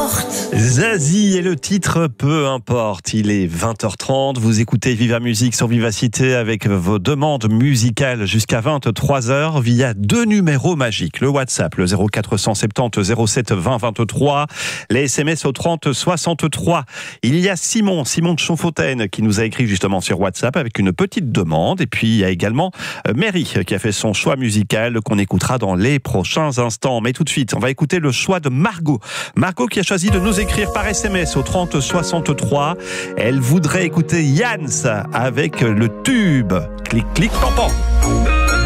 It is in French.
Zazie et le titre Peu importe. Il est 20h30. Vous écoutez Viva Musique sur Vivacité avec vos demandes musicales jusqu'à 23h via deux numéros magiques. Le WhatsApp, le 0470 07 20 23. Les SMS au 30 63. Il y a Simon de Chaumfontaine qui nous a écrit justement sur WhatsApp avec une petite demande. Et puis il y a également Mary qui a fait son choix musical qu'on écoutera dans les prochains instants. Mais tout de suite, on va écouter le choix de Margot. Margot qui a choisi de nous écrire par SMS au 30 63. Elle voudrait écouter Jans avec le tube Clic clic tampon.